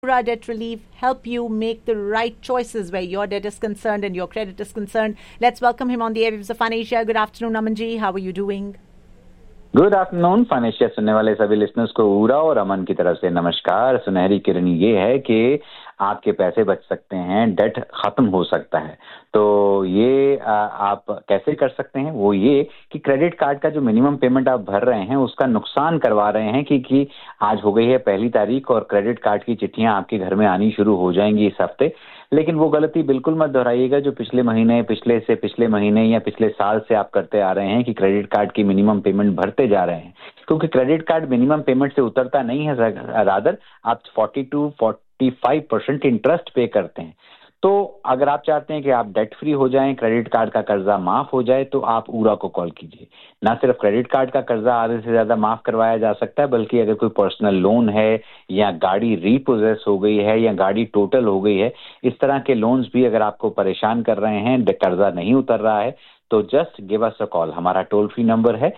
Aura Debt Relief help you make the right choices where your debt is concerned and your credit is concerned. Let's welcome him on the airwaves of Fun Asia. Good afternoon, Aman ji. How are you doing? Good afternoon. Fun Asia सुनने वाले सभी listeners को उरा और अमन की तरफ से नमस्कार। सुनहरी किरण ये है कि आपके पैसे बच सकते हैं, डेट खत्म हो सकता है। तो ये आप कैसे कर सकते हैं? वो ये कि क्रेडिट कार्ड का जो मिनिमम पेमेंट आप भर रहे हैं उसका नुकसान करवा रहे हैं कि आज हो गई है 1 तारीख और क्रेडिट कार्ड की चिट्ठियां आपके घर में आनी शुरू हो जाएंगी इस हफ्ते। लेकिन वो गलती बिल्कुल मत दोहराइएगा जो पिछले महीने, पिछले महीने या पिछले साल से आप करते आ रहे हैं कि क्रेडिट कार्ड की मिनिमम पेमेंट भरते जा रहे हैं, क्योंकि क्रेडिट कार्ड मिनिमम पेमेंट से उतरता नहीं है। रादर आप 40-45% इंटरेस्ट पे करते हैं। तो अगर आप चाहते हैं कि आप डेट फ्री हो जाएं, क्रेडिट कार्ड का कर्जा माफ हो जाए, तो आप उरा को कॉल कीजिए। ना सिर्फ क्रेडिट कार्ड का कर्जा आधे से ज्यादा माफ करवाया जा सकता है, बल्कि अगर कोई पर्सनल लोन है या गाड़ी रीपोजेस हो गई है या गाड़ी टोटल हो गई है, इस तरह के लोन्स भी अगर आपको परेशान कर रहे हैं, कर्जा नहीं उतर रहा है, तो just give us a call. हमारा टोल फ्री नंबर है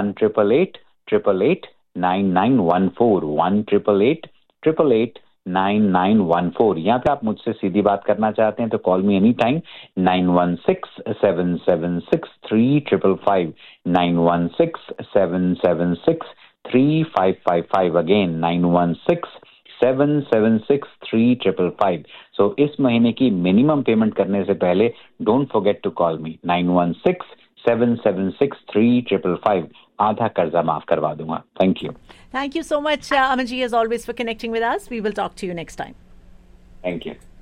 1-888-888-9914 1-888-888-9914। यहाँ पे आप मुझसे सीधी बात करना चाहते हैं तो call me any time 9167763555 9167763555 again 9167763555। सो इस महीने की मिनिमम पेमेंट करने से पहले डोंट फॉरगेट टू कॉल मी 9167763555। आधा कर्जा माफ करवा दूंगा। Thank you. Thank you so much, Aman ji, as always, for connecting with us. We will talk to you next time. Thank you.